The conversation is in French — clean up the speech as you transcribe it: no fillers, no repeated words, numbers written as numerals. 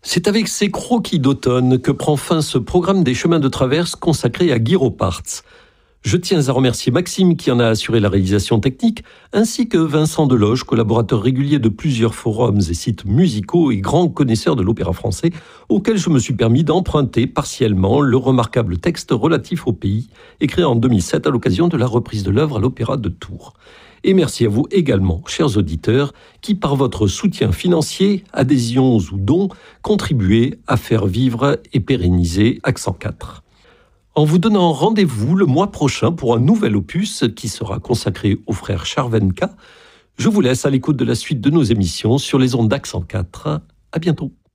C'est avec ces croquis d'automne que prend fin ce programme des chemins de traverse consacré à Guy Ropartz. Je tiens à remercier Maxime qui en a assuré la réalisation technique, ainsi que Vincent Deloge, collaborateur régulier de plusieurs forums et sites musicaux et grand connaisseur de l'opéra français, auquel je me suis permis d'emprunter partiellement le remarquable texte relatif au pays, écrit en 2007 à l'occasion de la reprise de l'œuvre à l'Opéra de Tours. Et merci à vous également, chers auditeurs, qui par votre soutien financier, adhésions ou dons, contribuez à faire vivre et pérenniser Accent 4. En vous donnant rendez-vous le mois prochain pour un nouvel opus qui sera consacré aux frères Charvenka, je vous laisse à l'écoute de la suite de nos émissions sur les ondes d'Accent 4. À bientôt.